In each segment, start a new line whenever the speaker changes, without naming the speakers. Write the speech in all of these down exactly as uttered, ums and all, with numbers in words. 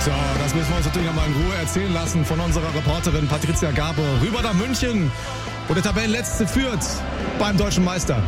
So, das müssen wir uns natürlich nochmal in Ruhe erzählen lassen von unserer Reporterin Patricia Garbe. Rüber nach München, wo der Tabellenletzte führt beim Deutschen Meister.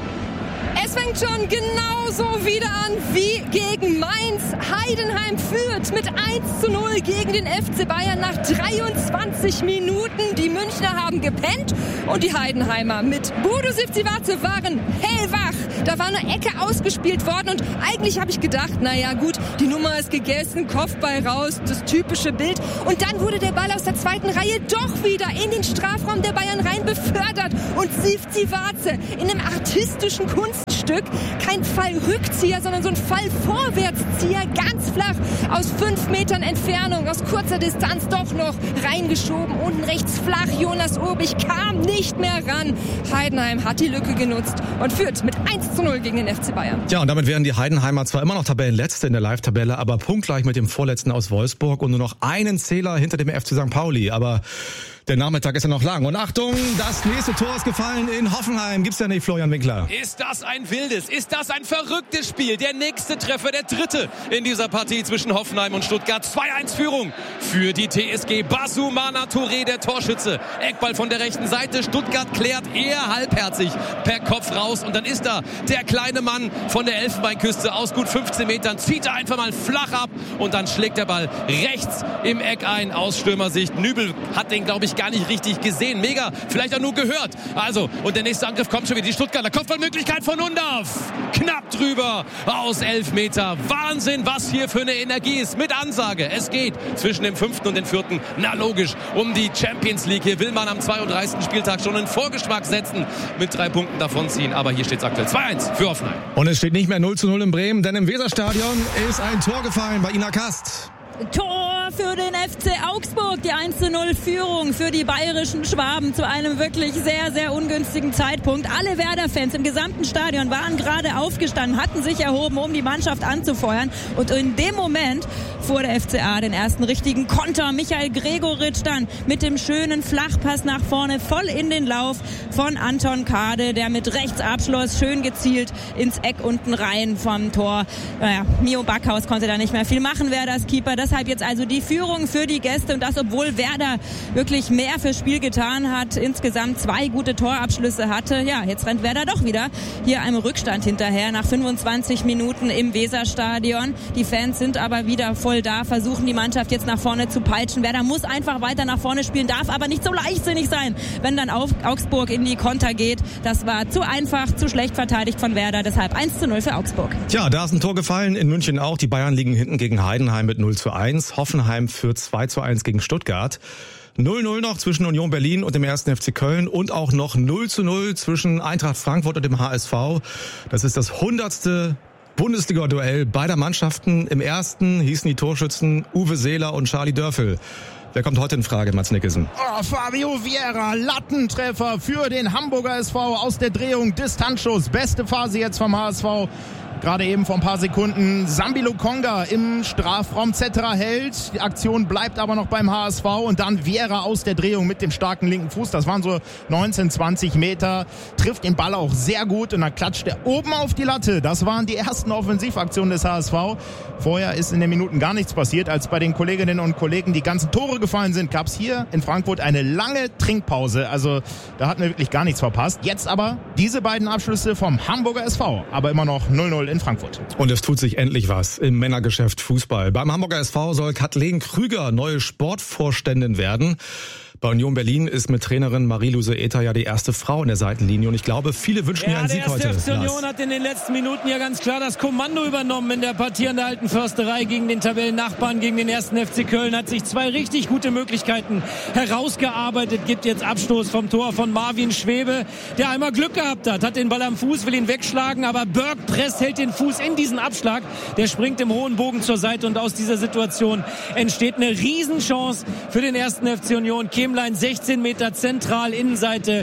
Es fängt schon genauso wieder an wie gegen Mainz. Heidenheim führt mit eins zu null gegen den F C Bayern nach dreiundzwanzig Minuten. Die Münchner haben gepennt und die Heidenheimer mit Bodo Sivcivace waren hellwach. Da war eine Ecke ausgespielt worden und eigentlich habe ich gedacht, naja gut, die Nummer ist gegessen, Kopfball raus, das typische Bild. Und dann wurde der Ball aus der zweiten Reihe doch wieder in den Strafraum der Bayern rein befördert. Und Sivcivace in einem artistischen Kunststück, kein Fallrückzieher, sondern so ein Fallvorwärtszieher, ganz flach aus fünf Metern Entfernung, aus kurzer Distanz doch noch reingeschoben. Unten rechts flach, Jonas Obig kam nicht mehr ran. Heidenheim hat die Lücke genutzt und führt mit eins zu null gegen den F C Bayern.
Ja, und damit wären die Heidenheimer zwar immer noch Tabellenletzte in der Live-Tabelle, aber punktgleich mit dem Vorletzten aus Wolfsburg und nur noch einen Zähler hinter dem F C Sankt Pauli. Aber der Nachmittag ist ja noch lang. Und Achtung, das nächste Tor ist gefallen in Hoffenheim. Gibt's ja nicht, Florian Winkler.
Ist das ein wildes, ist das ein verrücktes Spiel? Der nächste Treffer, der dritte in dieser Partie zwischen Hoffenheim und Stuttgart. zwei eins Führung für die T S G. Bassoumana Touré, der Torschütze. Eckball von der rechten Seite. Stuttgart klärt eher halbherzig per Kopf raus. Und dann ist da der kleine Mann von der Elfenbeinküste aus gut fünfzehn Metern. Zieht er einfach mal flach ab und dann schlägt der Ball rechts im Eck ein aus Stürmersicht. Nübel hat den, glaube ich, gar nicht richtig gesehen. Mega, vielleicht auch nur gehört. Also, und der nächste Angriff kommt schon wieder. Die Stuttgarter Kopfballmöglichkeit von Undorf. Knapp drüber aus elf Meter. Wahnsinn, was hier für eine Energie ist. Mit Ansage. Es geht zwischen dem fünften und dem vierten. Na logisch, um die Champions League. Hier will man am zweiunddreißigsten Spieltag schon einen Vorgeschmack setzen. Mit drei Punkten davonziehen. Aber hier steht es aktuell zwei eins für Hoffenheim.
Und es steht nicht mehr null zu null in Bremen, denn im Weserstadion ist ein Tor gefallen bei Ina Kast.
Tor für den F C Augsburg, die eins zu null Führung für die bayerischen Schwaben zu einem wirklich sehr, sehr ungünstigen Zeitpunkt. Alle Werder-Fans im gesamten Stadion waren gerade aufgestanden, hatten sich erhoben, um die Mannschaft anzufeuern. Und in dem Moment fuhr der F C A den ersten richtigen Konter. Michael Gregoritsch dann mit dem schönen Flachpass nach vorne, voll in den Lauf von Anton Kade, der mit rechts abschloss, schön gezielt ins Eck unten rein vom Tor. Naja, Mio Backhaus konnte da nicht mehr viel machen, Werders Keeper. Deshalb jetzt also die Führung für die Gäste und das, obwohl Werder wirklich mehr fürs Spiel getan hat, insgesamt zwei gute Torabschlüsse hatte. Ja, jetzt rennt Werder doch wieder hier einem Rückstand hinterher nach fünfundzwanzig Minuten im Weserstadion. Die Fans sind aber wieder voll da, versuchen die Mannschaft jetzt nach vorne zu peitschen. Werder muss einfach weiter nach vorne spielen, darf aber nicht so leichtsinnig sein, wenn dann Augsburg in die Konter geht. Das war zu einfach, zu schlecht verteidigt von Werder, deshalb eins zu null für Augsburg.
Tja, da ist ein Tor gefallen, in München auch. Die Bayern liegen hinten gegen Heidenheim mit null zu eins. Hoffenheim führt zwei zu eins gegen Stuttgart. null null noch zwischen Union Berlin und dem ersten F C Köln und auch noch null zu null zwischen Eintracht Frankfurt und dem H S V. Das ist das hundertste Bundesliga-Duell beider Mannschaften. Im ersten hießen die Torschützen Uwe Seeler und Charlie Dörfel. Wer kommt heute in Frage, Mats Nicholson?
Oh, Fabio Vieira, Lattentreffer für den Hamburger S V aus der Drehung. Distanzschuss, beste Phase jetzt vom H S V. Gerade eben vor ein paar Sekunden Sambi Lokonga im Strafraum. Zetterer hält. Die Aktion bleibt aber noch beim H S V. Und dann Vieira aus der Drehung mit dem starken linken Fuß. Das waren so neunzehn, zwanzig Meter. Trifft den Ball auch sehr gut. Und dann klatscht er oben auf die Latte. Das waren die ersten Offensivaktionen des H S V. Vorher ist in den Minuten gar nichts passiert. Als bei den Kolleginnen und Kollegen die ganzen Tore gefallen sind, gab es hier in Frankfurt eine lange Trinkpause. Also da hatten wir wirklich gar nichts verpasst. Jetzt aber diese beiden Abschlüsse vom Hamburger S V. Aber immer noch null null in Frankfurt.
Und es tut sich endlich was im Männergeschäft Fußball. Beim Hamburger S V soll Kathleen Krüger neue Sportvorständin werden. Bei Union Berlin ist mit Trainerin Marie-Luse Ether ja die erste Frau in der Seitenlinie. Und ich glaube, viele wünschen ja, ihr einen Sieg heute.
Der erste F C Union hat in den letzten Minuten ja ganz klar das Kommando übernommen in der Partie an der Alten Försterei gegen den Tabellennachbarn, gegen den ersten F C Köln. Hat sich zwei richtig gute Möglichkeiten herausgearbeitet. Gibt jetzt Abstoß vom Tor von Marvin Schwebe, der einmal Glück gehabt hat. Hat den Ball am Fuß, will ihn wegschlagen, aber Berg presst, hält den Fuß in diesen Abschlag. Der springt im hohen Bogen zur Seite und aus dieser Situation entsteht eine Riesenchance für den ersten F C Union. Kemlein sechzehn Meter zentral, Innenseite, guckt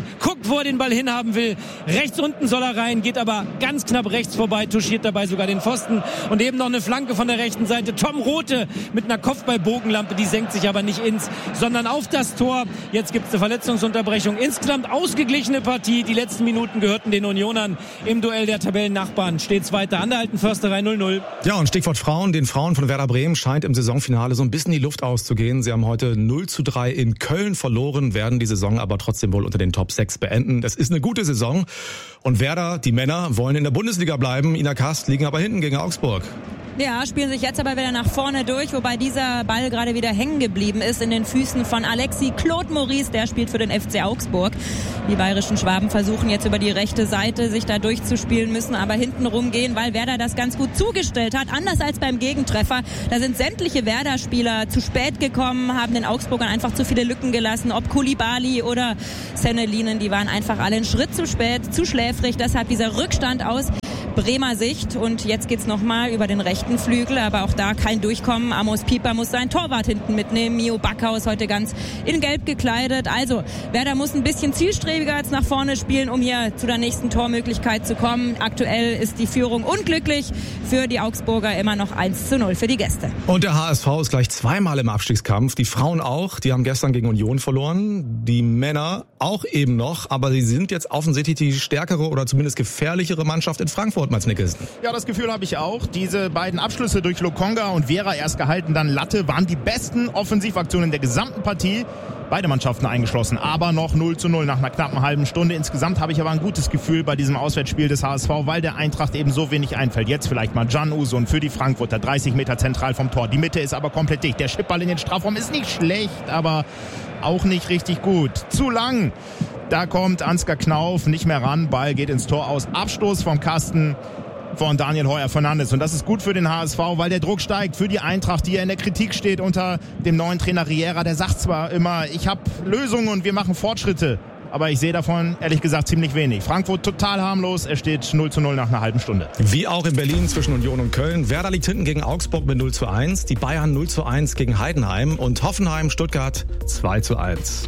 wo er den Ball hinhaben will. Rechts unten soll er rein, geht aber ganz knapp rechts vorbei, touchiert dabei sogar den Pfosten. Und eben noch eine Flanke von der rechten Seite. Tom Rothe mit einer Kopfballbogenlampe, die senkt sich aber nicht ins, sondern auf das Tor. Jetzt gibt es eine Verletzungsunterbrechung. Insgesamt ausgeglichene Partie. Die letzten Minuten gehörten den Unionern im Duell der Tabellennachbarn. Steht's weiter an der Alten Försterei null null.
Ja, und Stichwort Frauen. Den Frauen von Werder Bremen scheint im Saisonfinale so ein bisschen die Luft auszugehen. Sie haben heute null zu drei in Köln verloren, werden die Saison aber trotzdem wohl unter den Top sechs beenden. Das ist eine gute Saison. Und Werder, die Männer, wollen in der Bundesliga bleiben. Ina Kast liegen aber hinten gegen Augsburg.
Ja, spielen sich jetzt aber wieder nach vorne durch, wobei dieser Ball gerade wieder hängen geblieben ist in den Füßen von Alexis Claude Maurice, der spielt für den F C Augsburg. Die bayerischen Schwaben versuchen jetzt über die rechte Seite sich da durchzuspielen, müssen aber hinten rumgehen, weil Werder das ganz gut zugestellt hat. Anders als beim Gegentreffer, da sind sämtliche Werder-Spieler zu spät gekommen, haben den Augsburgern einfach zu viele Lücken gelassen, ob Koulibaly oder Sennelinen, die waren einfach alle einen Schritt zu spät, zu schläfrig, deshalb dieser Rückstand aus Bremer Sicht. Und jetzt geht's nochmal über den rechten Flügel, aber auch da kein Durchkommen. Amos Pieper muss seinen Torwart hinten mitnehmen. Mio Backhaus heute ganz in Gelb gekleidet. Also Werder muss ein bisschen zielstrebiger als nach vorne spielen, um hier zu der nächsten Tormöglichkeit zu kommen. Aktuell ist die Führung unglücklich für die Augsburger, immer noch eins zu null für die Gäste.
Und der H S V ist gleich zweimal im Abstiegskampf. Die Frauen auch, die haben gestern gegen Union verloren. Die Männer auch eben noch, aber sie sind jetzt offensichtlich die stärkere oder zumindest gefährlichere Mannschaft in Frankfurt. Mats Nicholson.
Ja, das Gefühl habe ich auch. Diese beiden Abschlüsse durch Lokonga und Vera, erst gehalten, dann Latte, waren die besten Offensivaktionen der gesamten Partie. Beide Mannschaften eingeschlossen, aber noch null zu null nach einer knappen halben Stunde. Insgesamt habe ich aber ein gutes Gefühl bei diesem Auswärtsspiel des H S V, weil der Eintracht eben so wenig einfällt. Jetzt vielleicht mal Can Uzun für die Frankfurter, dreißig Meter zentral vom Tor. Die Mitte ist aber komplett dicht. Der Chipball in den Strafraum ist nicht schlecht, aber auch nicht richtig gut. Zu lang. Da kommt Ansgar Knauf nicht mehr ran. Ball geht ins Tor aus. Abstoß vom Kasten von Daniel Heuer-Fernandes. Und das ist gut für den H S V, weil der Druck steigt für die Eintracht, die ja in der Kritik steht unter dem neuen Trainer Riera. Der sagt zwar immer, ich habe Lösungen und wir machen Fortschritte, aber ich sehe davon, ehrlich gesagt, ziemlich wenig. Frankfurt total harmlos, es steht null zu null nach einer halben Stunde.
Wie auch in Berlin zwischen Union und Köln. Werder liegt hinten gegen Augsburg mit null zu eins, die Bayern null zu eins gegen Heidenheim und Hoffenheim Stuttgart zwei zu eins.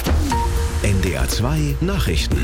N D R zwei Nachrichten.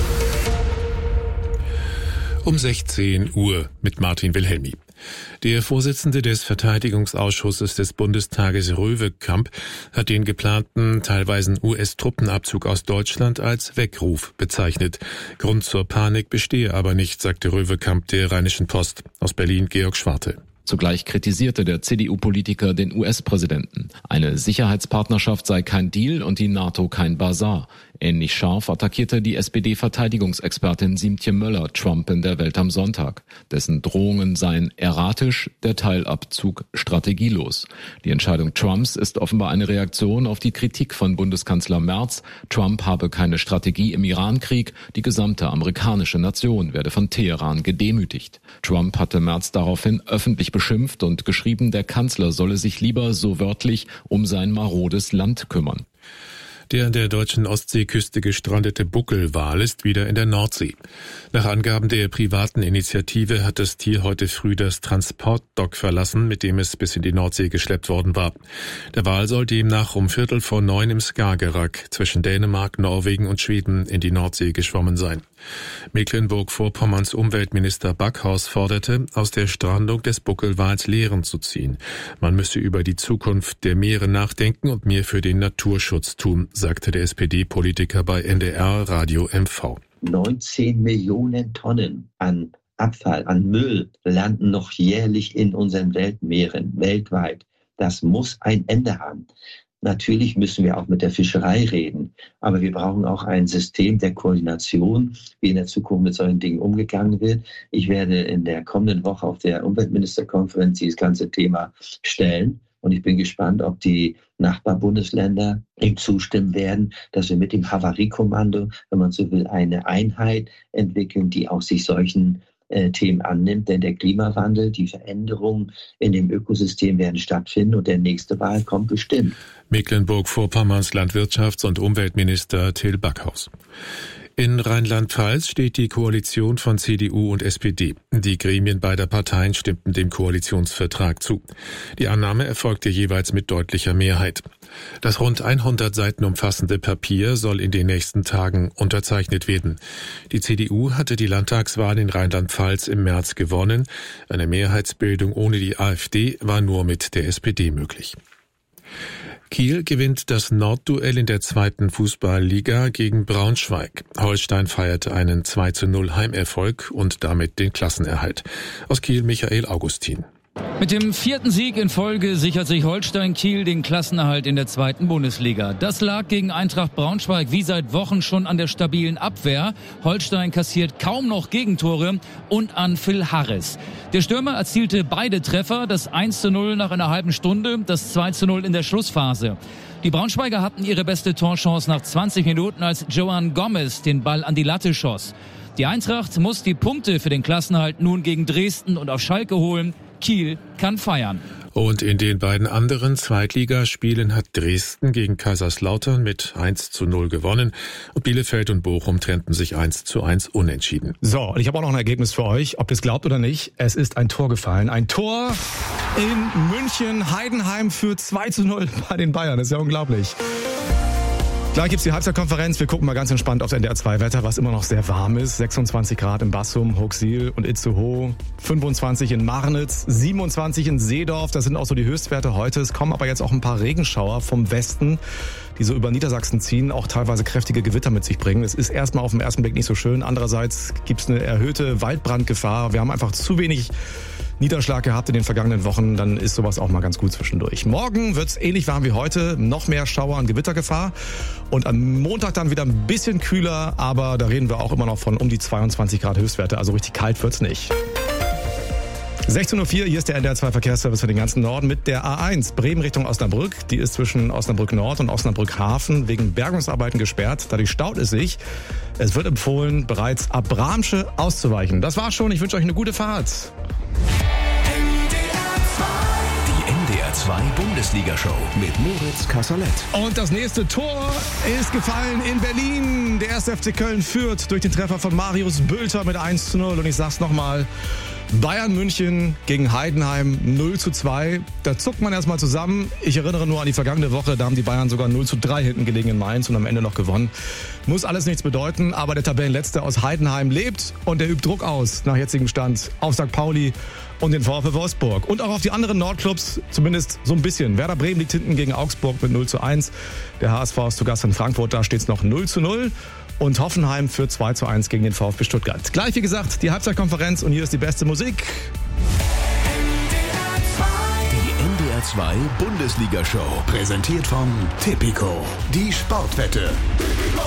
Um sechzehn Uhr mit Martin Wilhelmi. Der Vorsitzende des Verteidigungsausschusses des Bundestages Röwekamp hat den geplanten teilweise U S-Truppenabzug aus Deutschland als Weckruf bezeichnet. Grund zur Panik bestehe aber nicht, sagte Röwekamp der Rheinischen Post. Aus Berlin Georg Schwarte.
Zugleich kritisierte der C D U-Politiker den U S-Präsidenten. Eine Sicherheitspartnerschaft sei kein Deal und die NATO kein Basar. Ähnlich scharf attackierte die S P D-Verteidigungsexpertin Siemtje Möller Trump in der Welt am Sonntag. Dessen Drohungen seien erratisch, der Teilabzug strategielos. Die Entscheidung Trumps ist offenbar eine Reaktion auf die Kritik von Bundeskanzler Merz. Trump habe keine Strategie im Irankrieg, die gesamte amerikanische Nation werde von Teheran gedemütigt. Trump hatte Merz daraufhin öffentlich beschimpft und geschrieben, der Kanzler solle sich lieber so wörtlich um sein marodes Land kümmern.
Der an der deutschen Ostseeküste gestrandete Buckelwal ist wieder in der Nordsee. Nach Angaben der privaten Initiative hat das Tier heute früh das Transportdock verlassen, mit dem es bis in die Nordsee geschleppt worden war. Der Wal soll demnach um Viertel vor neun im Skagerrak zwischen Dänemark, Norwegen und Schweden in die Nordsee geschwommen sein. Mecklenburg-Vorpommerns Umweltminister Backhaus forderte, aus der Strandung des Buckelwals Lehren zu ziehen. Man müsse über die Zukunft der Meere nachdenken und mehr für den Naturschutz tun, sagte der S P D-Politiker bei N D R Radio M V.
neunzehn Millionen Tonnen an Abfall, an Müll landen noch jährlich in unseren Weltmeeren, weltweit. Das muss ein Ende haben. Natürlich müssen wir auch mit der Fischerei reden, aber wir brauchen auch ein System der Koordination, wie in der Zukunft mit solchen Dingen umgegangen wird. Ich werde in der kommenden Woche auf der Umweltministerkonferenz dieses ganze Thema stellen und ich bin gespannt, ob die Nachbarbundesländer ihm zustimmen werden, dass wir mit dem Havariekommando, wenn man so will, eine Einheit entwickeln, die auch sich solchen äh, Themen annimmt. Denn der Klimawandel, die Veränderungen in dem Ökosystem werden stattfinden und der nächste Wahl kommt bestimmt.
Mecklenburg-Vorpommerns Landwirtschafts- und Umweltminister Till Backhaus. In Rheinland-Pfalz steht die Koalition von C D U und S P D. Die Gremien beider Parteien stimmten dem Koalitionsvertrag zu. Die Annahme erfolgte jeweils mit deutlicher Mehrheit. Das rund hundert Seiten umfassende Papier soll in den nächsten Tagen unterzeichnet werden. Die C D U hatte die Landtagswahl in Rheinland-Pfalz im März gewonnen. Eine Mehrheitsbildung ohne die AfD war nur mit der S P D möglich. Kiel gewinnt das Nordduell in der zweiten Fußballliga gegen Braunschweig. Holstein feierte einen zwei zu null Heimerfolg und damit den Klassenerhalt. Aus Kiel Michael Augustin.
Mit dem vierten Sieg in Folge sichert sich Holstein Kiel den Klassenerhalt in der zweiten Bundesliga. Das lag gegen Eintracht Braunschweig wie seit Wochen schon an der stabilen Abwehr. Holstein kassiert kaum noch Gegentore und an Phil Harris. Der Stürmer erzielte beide Treffer, das eins zu null nach einer halben Stunde, das zwei zu null in der Schlussphase. Die Braunschweiger hatten ihre beste Torchance nach zwanzig Minuten, als Joan Gomez den Ball an die Latte schoss. Die Eintracht muss die Punkte für den Klassenerhalt nun gegen Dresden und auf Schalke holen. Kiel kann feiern.
Und in den beiden anderen Zweitligaspielen hat Dresden gegen Kaiserslautern mit eins zu null gewonnen und Bielefeld und Bochum trennten sich eins zu eins unentschieden.
So, und ich habe auch noch ein Ergebnis für euch, ob ihr es glaubt oder nicht. Es ist ein Tor gefallen. Ein Tor in München. Heidenheim führt zwei zu null bei den Bayern. Das ist ja unglaublich. Gleich gibt's die Halbzeitkonferenz. Wir gucken mal ganz entspannt aufs N D R zwei Wetter, was immer noch sehr warm ist. sechsundzwanzig Grad in Bassum, Hochsiel und Itzehoe. fünfundzwanzig in Marnitz, siebenundzwanzig in Seedorf. Das sind auch so die Höchstwerte heute. Es kommen aber jetzt auch ein paar Regenschauer vom Westen, die so über Niedersachsen ziehen, auch teilweise kräftige Gewitter mit sich bringen. Es ist erstmal auf den ersten Blick nicht so schön. Andererseits gibt's eine erhöhte Waldbrandgefahr. Wir haben einfach zu wenig Niederschlag gehabt in den vergangenen Wochen, dann ist sowas auch mal ganz gut zwischendurch. Morgen wird's ähnlich warm wie heute, noch mehr Schauer und Gewittergefahr und am Montag dann wieder ein bisschen kühler, aber da reden wir auch immer noch von um die zweiundzwanzig Grad Höchstwerte, also richtig kalt wird's nicht. sechzehn Uhr vier, hier ist der N D R zwei Verkehrsservice für den ganzen Norden mit der A eins Bremen Richtung Osnabrück. Die ist zwischen Osnabrück Nord und Osnabrück Hafen wegen Bergungsarbeiten gesperrt. Dadurch staut es sich. Es wird empfohlen, bereits ab Bramsche auszuweichen. Das war's schon. Ich wünsche euch eine gute Fahrt.
Die N D R zwei Bundesliga-Show mit Moritz Kasserlet.
Und das nächste Tor ist gefallen in Berlin. Der erste F C Köln führt durch den Treffer von Marius Bülter mit eins zu null. Und ich sag's nochmal, Bayern München gegen Heidenheim null zu zwei. Da zuckt man erstmal zusammen. Ich erinnere nur an die vergangene Woche, da haben die Bayern sogar null zu drei hinten gelegen in Mainz und am Ende noch gewonnen. Muss alles nichts bedeuten, aber der Tabellenletzte aus Heidenheim lebt und der übt Druck aus nach jetzigem Stand auf Sankt Pauli und den VfL Wolfsburg. Und auch auf die anderen Nordclubs, zumindest so ein bisschen. Werder Bremen liegt hinten gegen Augsburg mit null zu eins. Der H S V ist zu Gast in Frankfurt, da steht es noch null zu null. Und Hoffenheim führt zwei zu eins gegen den VfB Stuttgart. Gleich wie gesagt, die Halbzeitkonferenz und hier ist die beste Musik.
Die N D R zwei Bundesliga-Show, präsentiert von Tipico. Die Sportwette.